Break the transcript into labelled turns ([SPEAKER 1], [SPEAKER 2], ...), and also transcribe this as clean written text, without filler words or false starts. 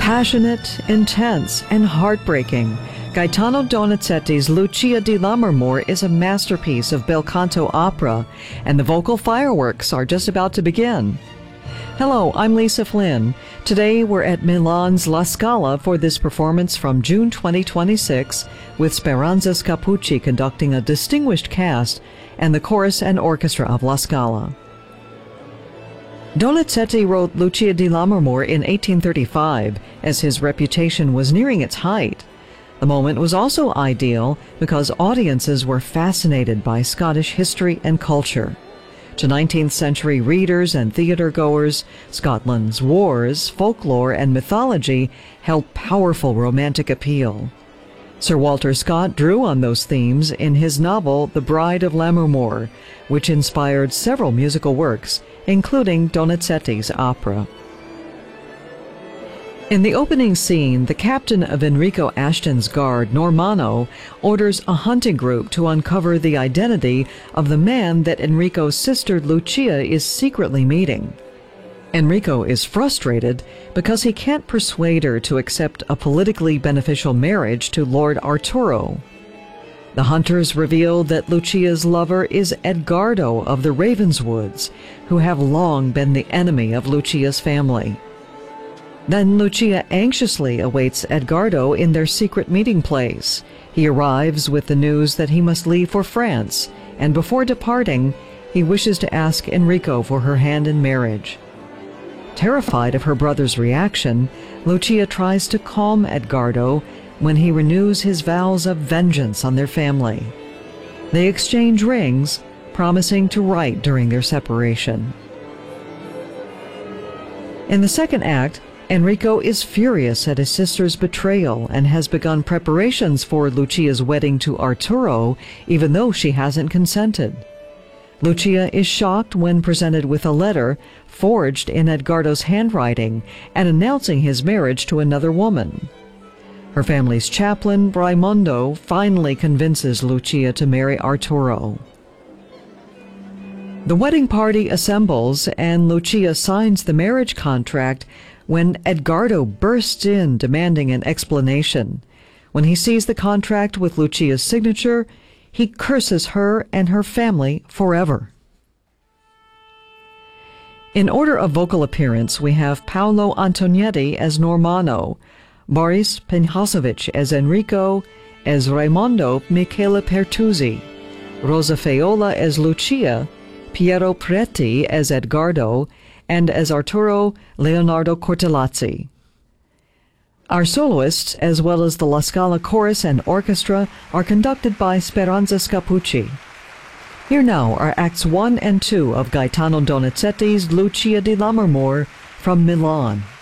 [SPEAKER 1] Passionate, intense, and heartbreaking, Gaetano Donizetti's Lucia di Lammermoor is a masterpiece of bel canto opera, and the vocal fireworks are just about to begin. Hello, I'm Lisa Flynn. Today we're at Milan's La Scala for this performance from June 2026, with Speranza Scapucci conducting a distinguished cast and the chorus and orchestra of La Scala. Donizetti wrote Lucia di Lammermoor in 1835 as his reputation was nearing its height. The moment was also ideal because audiences were fascinated by Scottish history and culture. To 19th century readers and theater-goers, Scotland's wars, folklore, and mythology held powerful romantic appeal. Sir Walter Scott drew on those themes in his novel The Bride of Lammermoor, which inspired several musical works, including Donizetti's opera. In the opening scene, the captain of Enrico Ashton's guard, Normanno, orders a hunting group to uncover the identity of the man that Enrico's sister Lucia is secretly meeting. Enrico is frustrated because he can't persuade her to accept a politically beneficial marriage to Lord Arturo. The hunters reveal that Lucia's lover is Edgardo of the Ravenswoods, who have long been the enemy of Lucia's family. Then Lucia anxiously awaits Edgardo in their secret meeting place. He arrives with the news that he must leave for France, and before departing, he wishes to ask Enrico for her hand in marriage. Terrified of her brother's reaction, Lucia tries to calm Edgardo when he renews his vows of vengeance on their family. They exchange rings, promising to write during their separation. In the second act, Enrico is furious at his sister's betrayal and has begun preparations for Lucia's wedding to Arturo, even though she hasn't consented. Lucia is shocked when presented with a letter forged in Edgardo's handwriting and announcing his marriage to another woman. Her family's chaplain, Raimondo, finally convinces Lucia to marry Arturo. The wedding party assembles and Lucia signs the marriage contract when Edgardo bursts in demanding an explanation. When he sees the contract with Lucia's signature, he curses her and her family forever. In order of vocal appearance, we have Paolo Antonietti as Normanno, Boris Penhasovich as Enrico, as Raimondo Michele Pertuzzi, Rosa Faiola as Lucia, Piero Preti as Edgardo, and as Arturo, Leonardo Cortellazzi. Our soloists, as well as the La Scala chorus and orchestra, are conducted by Speranza Scapucci. Here now are Acts 1 and 2 of Gaetano Donizetti's Lucia di Lammermoor from Milan.